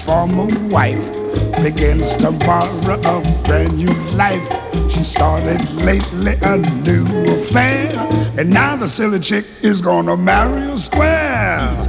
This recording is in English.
former wife begins to borrow a brand new life. She started lately a new affair, and now the silly chick is gonna marry a square.